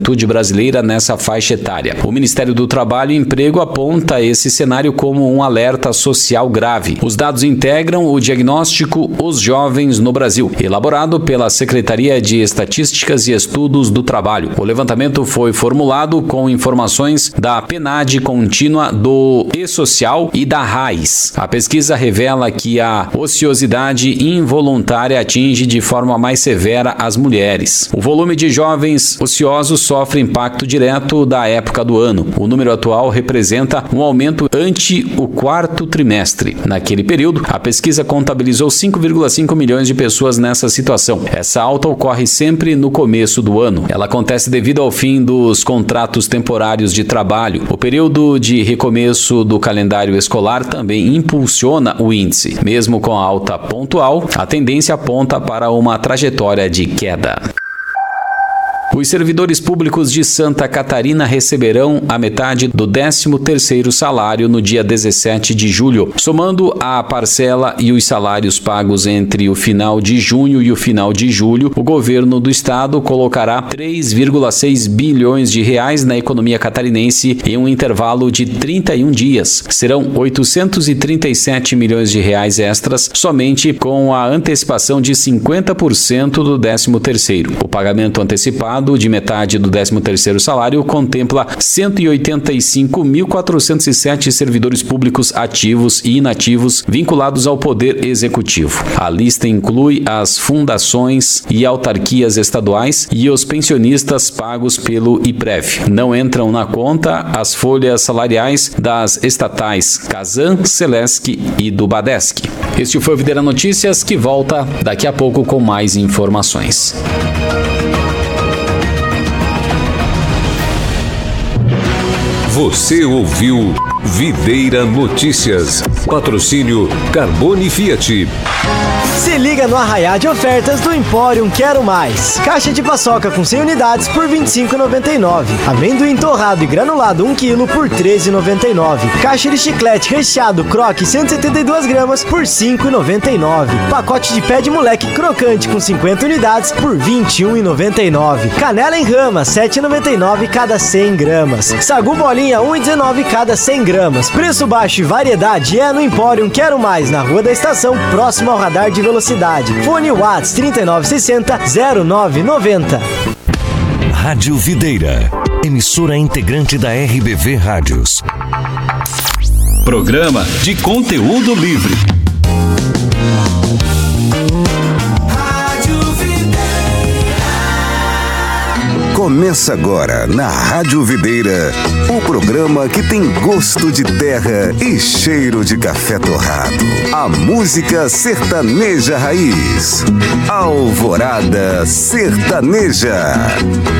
brasileira nessa faixa etária. O Ministério do Trabalho e Emprego aponta esse cenário como um alerta social grave. Os dados integram o diagnóstico Os Jovens no Brasil, elaborado pela Secretaria de Estatísticas e Estudos do Trabalho. O levantamento foi formulado com informações da PNAD contínua, do E-Social e da RAIS. A pesquisa revela que a ociosidade involuntária atinge de forma mais severa as mulheres. O volume de jovens ociosos sofre impacto direto da época do ano. O número atual representa um aumento ante o quarto trimestre. Naquele período, a pesquisa contabilizou 5,5 milhões de pessoas nessa situação. Essa alta ocorre sempre no começo do ano. Ela acontece devido ao fim dos contratos temporários de trabalho. O período de recomeço do calendário escolar também impulsiona o índice. Mesmo com a alta pontual, a tendência aponta para uma trajetória de queda. Os servidores públicos de Santa Catarina receberão a metade do 13º salário no dia 17 de julho. Somando a parcela e os salários pagos entre o final de junho e o final de julho, o governo do estado colocará 3,6 bilhões de reais na economia catarinense em um intervalo de 31 dias. Serão 837 milhões de reais extras somente com a antecipação de 50% do 13º. O pagamento antecipado de metade do 13º salário contempla 185.407 servidores públicos ativos e inativos vinculados ao Poder Executivo. A lista inclui as fundações e autarquias estaduais e os pensionistas pagos pelo IPREV. Não entram na conta as folhas salariais das estatais Casan, Celesc e do Badesc. Este foi o Videira Notícias, que volta daqui a pouco com mais informações. Você ouviu Videira Notícias. Patrocínio Carbone Fiat. Se liga no arraiá de ofertas do Empório Quero Mais. Caixa de paçoca com 100 unidades por R$ 25,99. Amendoim torrado e granulado 1 kg por R$ 13,99. Caixa de chiclete recheado Croque 172 gramas por R$ 5,99. Pacote de pé de moleque crocante com 50 unidades por R$ 21,99. Canela em rama 7,99 cada 100 gramas. Sagu bolinha 1,19 cada 100 gramas. Preço baixo e variedade é no Empório Quero Mais, na Rua da Estação, próximo ao radar de velocidade. Fone Whats 3960-0990. Rádio Videira, emissora integrante da RBV Rádios. Programa de conteúdo livre. Começa agora na Rádio Videira, o programa que tem gosto de terra e cheiro de café torrado. A música sertaneja raiz. Alvorada Sertaneja.